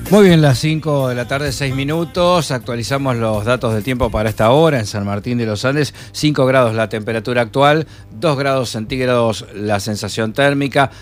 Muy bien, las 5 de la tarde, 6 minutos. Actualizamos los datos del tiempo para esta hora en San Martín de los Andes. 5 grados la temperatura actual, 2 grados centígrados la sensación térmica.